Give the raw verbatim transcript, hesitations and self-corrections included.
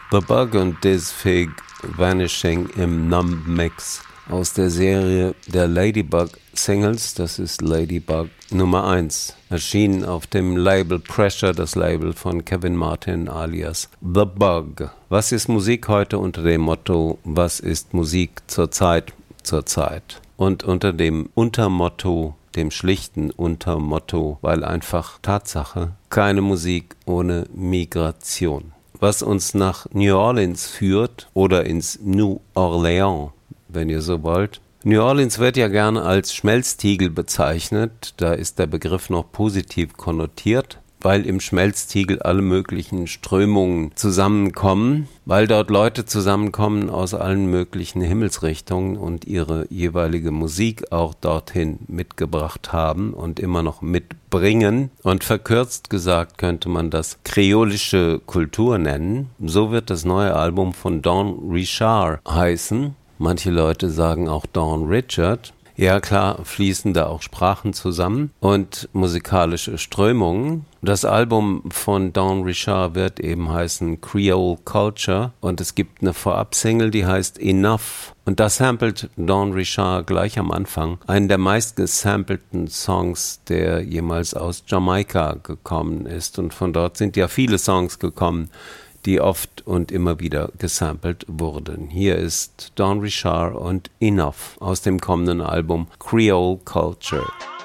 The Bug und Diz Fig Vanishing im Numb Mix aus der Serie der Ladybug Singles. Das ist Ladybug Nummer eins. Erschienen auf dem Label Pressure, das Label von Kevin Martin alias The Bug. Was ist Musik heute unter dem Motto, was ist Musik zur Zeit, zur Zeit? Und unter dem Untermotto, dem schlichten Untermotto, weil einfach Tatsache, keine Musik ohne Migration. Was uns nach New Orleans führt oder ins New Orleans, wenn ihr so wollt. New Orleans wird ja gerne als Schmelztiegel bezeichnet, da ist der Begriff noch positiv konnotiert, weil im Schmelztiegel alle möglichen Strömungen zusammenkommen, weil dort Leute zusammenkommen aus allen möglichen Himmelsrichtungen und ihre jeweilige Musik auch dorthin mitgebracht haben und immer noch mitbringen. Und verkürzt gesagt könnte man das kreolische Kultur nennen. So wird das neue Album von Dawn Richard heißen. Manche Leute sagen auch Dawn Richard. Ja klar, fließen da auch Sprachen zusammen und musikalische Strömungen. Das Album von Dawn Richard wird eben heißen Creole Culture und es gibt eine Vorab-Single, die heißt Enough. Und da samplet Dawn Richard gleich am Anfang einen der meistgesampelten Songs, der jemals aus Jamaika gekommen ist. Und von dort sind ja viele Songs gekommen, die oft und immer wieder gesampelt wurden. Hier ist Dawn Richard und Enough aus dem kommenden Album Creole Culture.